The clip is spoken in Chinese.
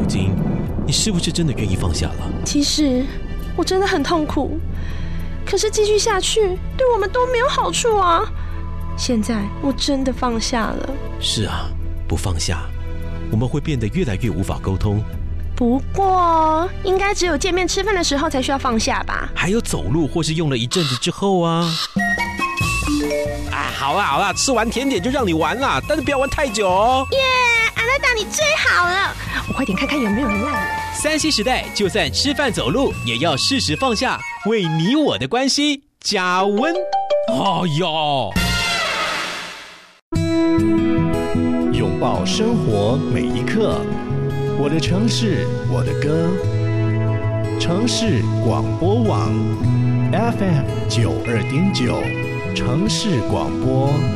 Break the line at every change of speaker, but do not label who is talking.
今你是不是真的愿意放下了？
其实我真的很痛苦，可是继续下去对我们都没有好处啊。现在我真的放下了。
是啊，不放下，我们会变得越来越无法沟通。
不过应该只有见面吃饭的时候才需要放下吧？
还有走路或是用了一阵子之后啊。好啦，吃完甜点就让你玩啦，但是不要玩太久哦。
耶，阿拉达你最好了，我快点看看有没有人赖我。
3C 时代，就算吃饭走路也要适时放下，为你我的关系加温。
拥抱生活每一刻，我的城市，我的歌。城市广播网 FM 92.9，城市广播。